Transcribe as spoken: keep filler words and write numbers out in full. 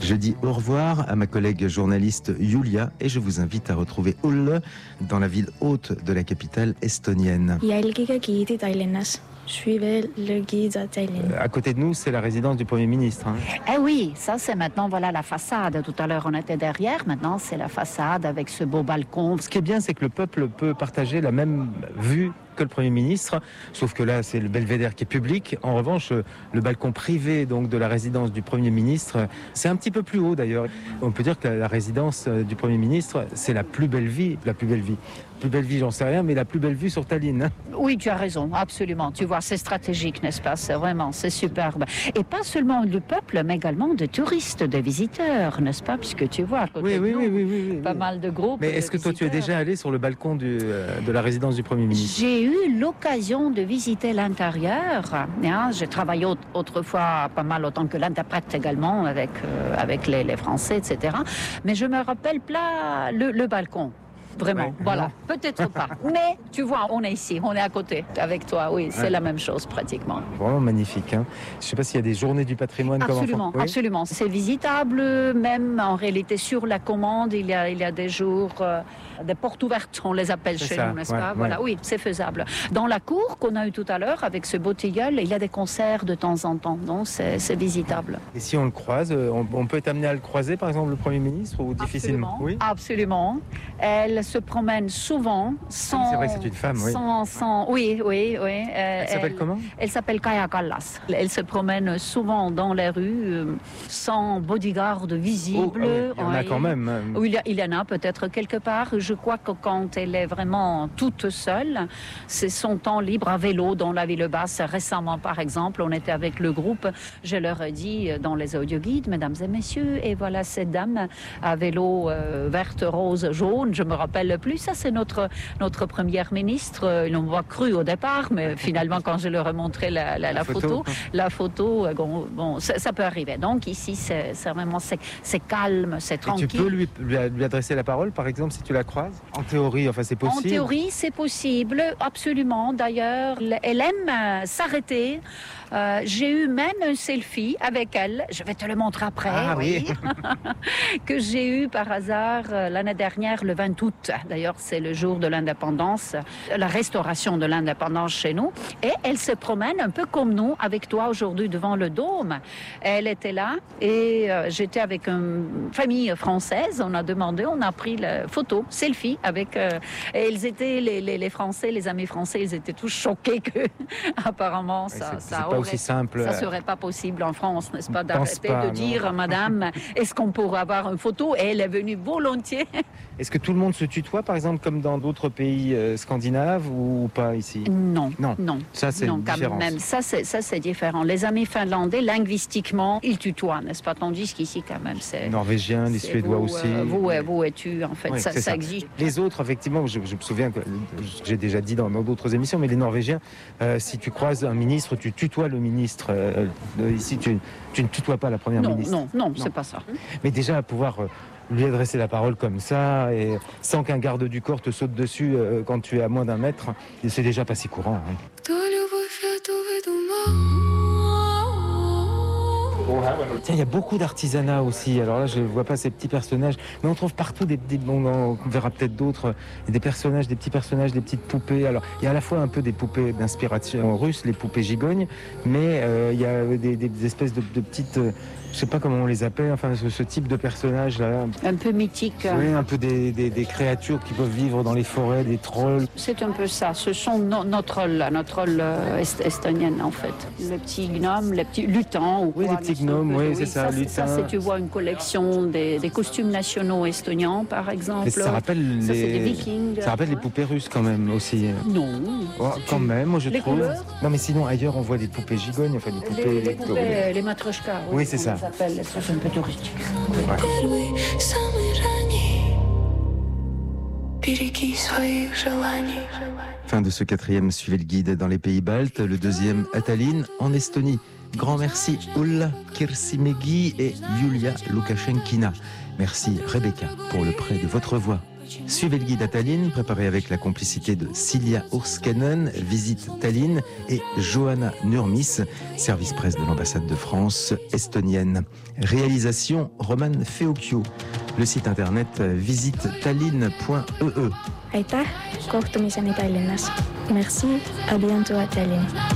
Je dis au revoir à ma collègue journaliste Julia et je vous invite à retrouver Ulla dans la ville haute de la capitale estonienne. Jälgige giidi Tallinnas. Suivez le guide à Tallinn. À côté de nous, c'est la résidence du Premier ministre. Hein. Eh oui, ça c'est maintenant voilà la façade. Tout à l'heure on était derrière, maintenant c'est la façade avec ce beau balcon. Ce qui est bien, c'est que le peuple peut partager la même vue que le Premier ministre, sauf que là c'est le belvédère qui est public. En revanche, le balcon privé donc de la résidence du Premier ministre, c'est un petit peu plus haut d'ailleurs. On peut dire que la, la résidence du Premier ministre, c'est la plus belle vie, la plus belle vie. Plus belle vie, j'en sais rien, mais la plus belle vue sur Tallinn. Hein. Oui, tu as raison, absolument. Tu vois, c'est stratégique, n'est-ce pas? C'est vraiment, c'est superbe. Et pas seulement du peuple, mais également de touristes, de visiteurs, n'est-ce pas? Puisque tu vois, à côté oui, de oui, nous, oui, oui, oui, oui, pas oui. mal de groupes. Mais est-ce que toi, tu es déjà allé sur le balcon du, euh, de la résidence du Premier ministre? J'ai eu l'occasion de visiter l'intérieur. Hein. J'ai travaillé autrefois pas mal autant que l'interprète également avec, euh, avec les, les Français, et cetera. Mais je me rappelle pas le, le balcon. Vraiment, ouais, voilà, non. Peut-être pas. Mais tu vois, on est ici, on est à côté avec toi, oui, c'est ouais. La même chose pratiquement. Vraiment magnifique. Hein. Je ne sais pas s'il y a des journées du patrimoine. Absolument, comme absolument. Oui. C'est visitable, même en réalité sur la commande, il y a, il y a des jours, euh, des portes ouvertes, on les appelle c'est chez ça. Nous, n'est-ce ouais, pas ouais. Voilà, oui, c'est faisable. Dans la cour qu'on a eue tout à l'heure avec ce beau tilleul, il y a des concerts de temps en temps, donc c'est, c'est visitable. Et si on le croise, on, on peut être amené à le croiser, par exemple, le Premier ministre, ou difficilement? Absolument, oui. Absolument. Elle se promène souvent sans... C'est vrai que c'est une femme, oui. Sans, sans, oui, oui, oui. Euh, elle s'appelle elle, comment? Elle s'appelle Kaja Kallas. Elle se promène souvent dans les rues euh, sans bodyguard visible. Oh, ah oui. Il y en oui. a quand même. Oui, il y en a peut-être quelque part. Je crois que quand elle est vraiment toute seule, c'est son temps libre à vélo dans la ville basse. Récemment, par exemple, on était avec le groupe. Je leur ai dit dans les audioguides, mesdames et messieurs, et voilà cette dame à vélo euh, verte, rose, jaune. Je me rappelle plus. Ça, c'est notre, notre première ministre. Ils l'ont pas cru au départ, mais finalement, quand je leur ai montré la, la, la, la photo, photo, la photo, bon, bon ça, ça peut arriver. Donc ici, c'est, c'est vraiment, c'est, c'est calme, c'est tranquille. Et tu peux lui, lui, lui adresser la parole, par exemple, si tu la croises? En théorie, enfin, c'est possible. En théorie, c'est possible, absolument. D'ailleurs, elle aime euh, s'arrêter. Euh, j'ai eu même un selfie avec elle, je vais te le montrer après, ah, oui. que j'ai eu par hasard euh, l'année dernière, le vingt août. D'ailleurs, c'est le jour de l'indépendance, la restauration de l'indépendance chez nous. Et elle se promène un peu comme nous, avec toi aujourd'hui devant le Dôme. Elle était là et euh, j'étais avec une famille française. On a demandé, on a pris la photo, selfie avec... Euh, et ils étaient, les, les, les Français, les amis français, ils étaient tous choqués que apparemment ouais, ça... C'est, ça c'est pas aussi simple. Ça serait pas possible en France, n'est-ce pas, d'arrêter pas, de non. dire, madame, est-ce qu'on pourrait avoir une photo? Et elle est venue volontiers. Est-ce que tout le monde se tutoie, par exemple, comme dans d'autres pays euh, scandinaves ou pas ici? Non, non, non. Ça, c'est non, différent. Même. Ça, c'est, ça, c'est différent. Les amis finlandais, linguistiquement, ils tutoient, n'est-ce pas? Tandis qu'ici, quand même, c'est... Les Norvégiens, les Suédois vous, aussi. Euh, vous, et, vous et tu, en fait, oui, ça, ça, ça existe. Les autres, effectivement, je, je me souviens que j'ai déjà dit dans, dans d'autres émissions, mais les Norvégiens, euh, si tu croises un ministre, tu tutoies le ministre. Euh, euh, ici, tu, tu ne tutoies pas la première non, ministre. Non, non, non, c'est pas ça. Mais déjà, pouvoir... Euh, lui adresser la parole comme ça, et sans qu'un garde du corps te saute dessus euh, quand tu es à moins d'un mètre, c'est déjà pas si courant. Hein. Tiens, il y a beaucoup d'artisanat aussi. Alors là, je ne vois pas ces petits personnages, mais on trouve partout des, des bon, on verra peut-être d'autres, des personnages, des petits personnages, des petites poupées. Alors, il y a à la fois un peu des poupées d'inspiration russe, les poupées gigognes, mais euh, il y a des, des espèces de, de petites, euh, je sais pas comment on les appelle, enfin ce, ce type de personnages là. Un peu mythique. Oui, un peu des, des, des créatures qui peuvent vivre dans les forêts, des trolls. C'est un peu ça. Ce sont nos, nos trolls, nos trolls euh, est, estoniennes en fait. Les petits gnomes, les petits lutins. Ou oui, quoi, les petits gnomes, oui, c'est ça. Ça, c'est, ça, c'est, tu vois, une collection des, des costumes nationaux estoniens, par exemple. Mais ça rappelle ça, les, c'est des vikings. Ça rappelle ouais. les poupées russes quand même aussi. Non. Oh, quand même, moi je les trouve. Couleurs. Non, mais sinon ailleurs on voit des poupées gigognes, enfin des poupées. Les, les poupées, les, les matryoshkas. Oui, oui c'est ça. Les appelle, ça c'est un peu touristique. Ouais. Fin de ce quatrième Suivez le guide dans les pays baltes, le deuxième à Tallinn, en Estonie. Grand merci Ulla Kirsimägi et Julia Lukashenkina. Merci Rebecca pour le prêt de votre voix. Suivez le guide à Tallinn, préparé avec la complicité de Silja Urskanen, Visite Tallinn, et Johanna Nurmis, service presse de l'ambassade de France estonienne. Réalisation Roman Feokio. Le site internet visite tallinn point e e. Aitäh, kohtumiseni Tallinnas. Merci, à bientôt à Tallinn.